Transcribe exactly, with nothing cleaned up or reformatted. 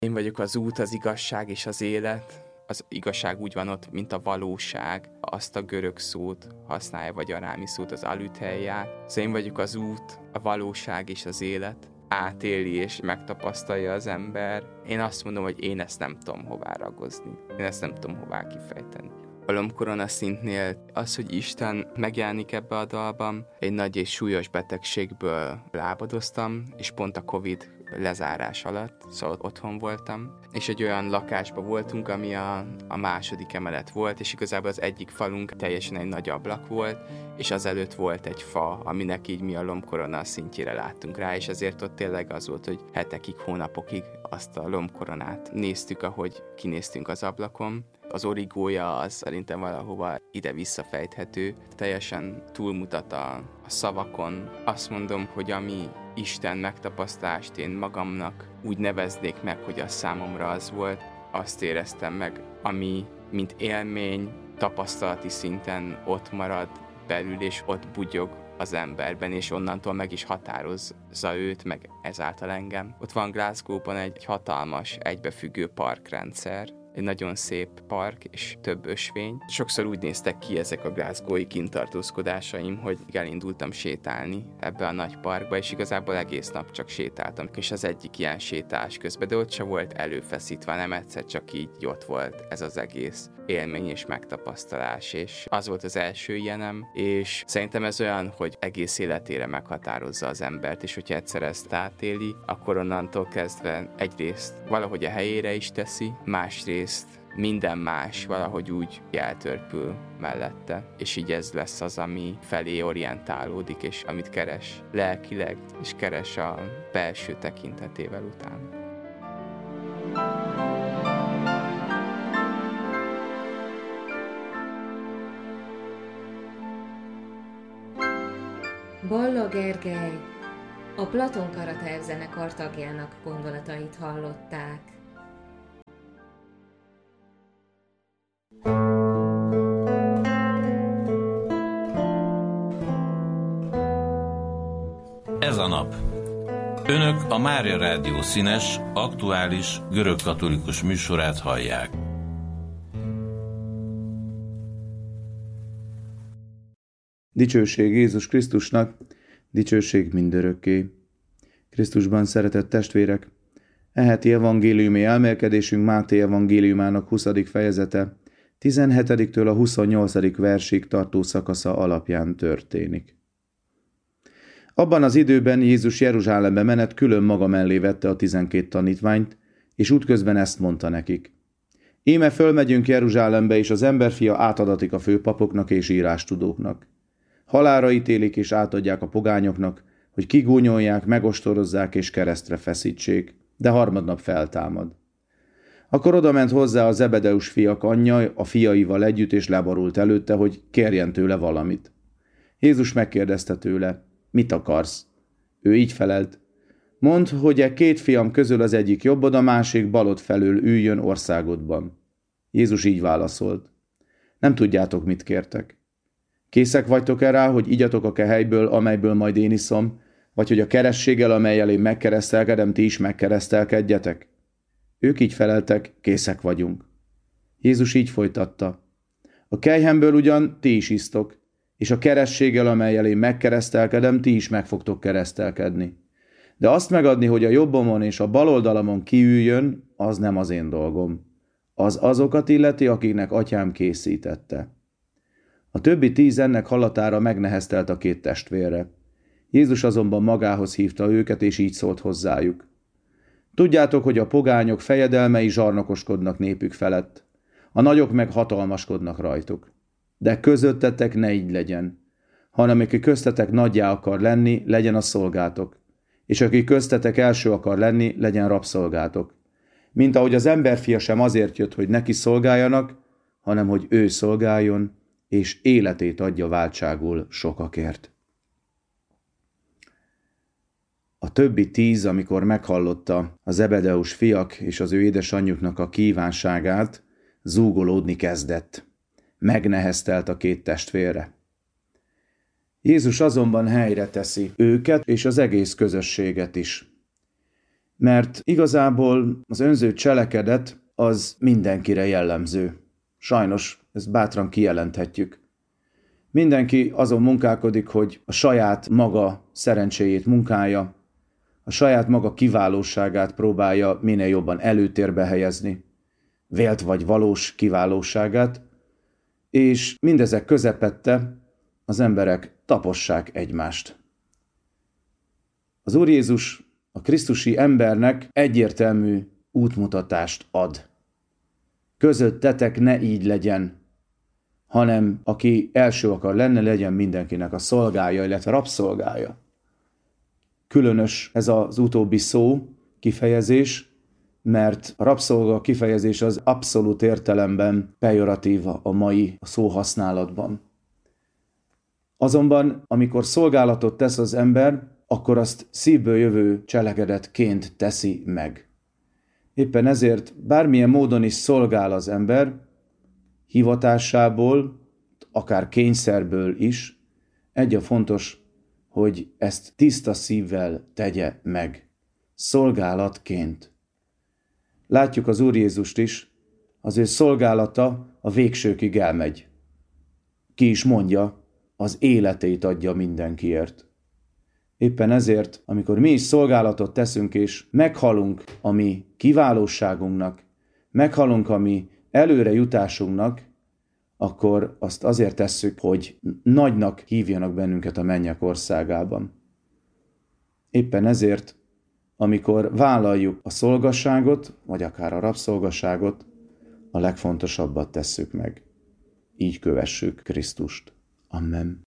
Én vagyok az út, az igazság és az élet. Az igazság úgy van ott, mint a valóság. Azt a görög szót használja, vagy a rámi szót, az alüthelyját. Szóval én vagyok az út, a valóság és az élet. Átéli és megtapasztalja az ember. Én azt mondom, hogy én ezt nem tudom hová ragozni. Én ezt nem tudom hová kifejteni. A lombkorona szintnél az, hogy Isten megjelenik ebbe a dalban, egy nagy és súlyos betegségből lábadoztam, és pont a Covid lezárás alatt, szóval otthon voltam, és egy olyan lakásban voltunk, ami a, a második emelet volt, és igazából az egyik falunk teljesen egy nagy ablak volt, és azelőtt volt egy fa, aminek így mi a lombkorona szintjére láttunk rá, és ezért ott tényleg az volt, hogy hetekig, hónapokig azt a lombkoronát néztük, ahogy kinéztünk az ablakon. Az origója az szerintem valahova ide visszafejthető, teljesen túlmutat a, a szavakon. Azt mondom, hogy ami Isten megtapasztalást én magamnak úgy neveznék meg, hogy az számomra az volt, azt éreztem meg, ami mint élmény, tapasztalati szinten ott marad belül, és ott bugyog az emberben, és onnantól meg is határozza őt, meg ezáltal engem. Ott van Glasgow-ban egy hatalmas, egybefüggő parkrendszer, egy nagyon szép park és több ösvény. Sokszor úgy néztek ki ezek a glasgowi kintartózkodásaim, hogy elindultam sétálni ebbe a nagy parkba, és igazából egész nap csak sétáltam. És az egyik ilyen sétálás közben, de ott se volt előfeszítve, nem egyszer csak így ott volt ez az egész élmény és megtapasztalás, és az volt az első ilyenem, és szerintem ez olyan, hogy egész életére meghatározza az embert, és hogyha egyszer ezt átéli, akkor onnantól kezdve egyrészt valahogy a helyére is teszi, másrészt minden más valahogy úgy eltörpül mellette, és így ez lesz az, ami felé orientálódik, és amit keres lelkileg, és keres a belső tekintetével után. Balla Gergely, a Platon Karatev zenekar tagjának gondolatait hallották. Ez a nap. Önök a Mária Rádió színes, aktuális, görögkatolikus műsorát hallják. Dicsőség Jézus Krisztusnak, dicsőség mindörökké. Krisztusban szeretett testvérek, e heti evangéliumi elmélkedésünk Máté evangéliumának huszadik fejezete, tizenhetediktől a huszonnyolcadik versig tartó szakasza alapján történik. Abban az időben Jézus Jeruzsálembe menet külön maga mellé vette a tizenkét tanítványt, és útközben ezt mondta nekik. Íme fölmegyünk Jeruzsálembe, és az emberfia átadatik a főpapoknak és írástudóknak. Halálra ítélik és átadják a pogányoknak, hogy kigúnyolják, megostorozzák és keresztre feszítsék, de harmadnap feltámad. Akkor odament hozzá a Zebedeus fiak anyja a fiaival együtt, és leborult előtte, hogy kérjen tőle valamit. Jézus megkérdezte tőle, mit akarsz? Ő így felelt, mondd, hogy e két fiam közül az egyik jobbod, a másik balod felől üljön országodban. Jézus így válaszolt, nem tudjátok, mit kértek. Készek vagytok-e rá, hogy igyatok a kehelyből, amelyből majd én iszom, vagy hogy a kerességgel, amellyel én megkeresztelkedem, ti is megkeresztelkedjetek? Ők így feleltek, készek vagyunk. Jézus így folytatta. A kelyhemből ugyan ti is isztok, és a kerességgel, amellyel én megkeresztelkedem, ti is meg fogtok keresztelkedni. De azt megadni, hogy a jobbomon és a bal oldalamon kiüljön, az nem az én dolgom. Az azokat illeti, akiknek atyám készítette. A többi tíz ennek hallatára megneheztelt a két testvérre. Jézus azonban magához hívta őket, és így szólt hozzájuk. Tudjátok, hogy a pogányok fejedelmei zsarnokoskodnak népük felett, a nagyok meg hatalmaskodnak rajtuk. De közöttetek ne így legyen, hanem aki köztetek nagyjá akar lenni, legyen a szolgátok, és aki köztetek első akar lenni, legyen rabszolgátok. Mint ahogy az emberfia sem azért jött, hogy neki szolgáljanak, hanem hogy ő szolgáljon, és életét adja váltságul sokakért. A többi tíz, amikor meghallotta a Zebedeus fiak és az ő édesanyjuknak a kívánságát, zúgolódni kezdett. Megneheztelt a két testvérre. Jézus azonban helyre teszi őket és az egész közösséget is. Mert igazából az önző cselekedet az mindenkire jellemző. Sajnos ezt bátran kijelenthetjük. Mindenki azon munkálkodik, hogy a saját maga szerencséjét munkálja, a saját maga kiválóságát próbálja minél jobban előtérbe helyezni, vélt vagy valós kiválóságát, és mindezek közepette az emberek tapossák egymást. Az Úr Jézus a krisztusi embernek egyértelmű útmutatást ad. Közöttetek ne így legyen, hanem aki első akar lenni, legyen mindenkinek a szolgája, illetve rabszolgája. Különös ez az utóbbi szó, kifejezés, mert a rabszolga kifejezés az abszolút értelemben pejoratív a mai szóhasználatban. Azonban, amikor szolgálatot tesz az ember, akkor azt szívből jövő cselekedetként teszi meg. Éppen ezért bármilyen módon is szolgál az ember, hivatásából, akár kényszerből is, egy a fontos, hogy ezt tiszta szívvel tegye meg, szolgálatként. Látjuk az Úr Jézust is, az ő szolgálata a végsőkig elmegy. Ki is mondja, az életét adja mindenkiért. Éppen ezért, amikor mi is szolgálatot teszünk, és meghalunk a mi kiválóságunknak, meghalunk a mi előrejutásunknak, akkor azt azért tesszük, hogy nagynak hívjanak bennünket a mennyek országában. Éppen ezért, amikor vállaljuk a szolgasságot, vagy akár a rabszolgasságot, a legfontosabbat tesszük meg. Így kövessük Krisztust. Amen.